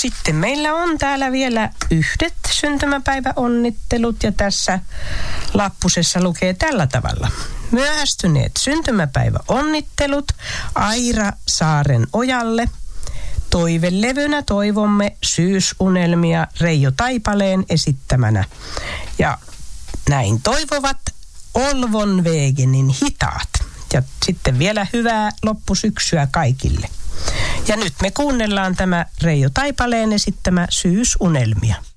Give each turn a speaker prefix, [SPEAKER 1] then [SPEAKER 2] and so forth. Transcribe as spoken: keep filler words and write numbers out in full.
[SPEAKER 1] sitten meillä on täällä vielä yhdet syntymäpäiväonnittelut ja tässä lappusessa lukee tällä tavalla. Myöhästyneet syntymäpäiväonnittelut Aira Saaren ojalle. Toivelevynä toivomme syysunelmia Reijo Taipaleen esittämänä. Ja näin toivovat Olvon Wegenin hitaat. Ja sitten vielä hyvää loppusyksyä kaikille. Ja nyt me kuunnellaan tämä Reijo Taipaleen esittämä Syysunelmia.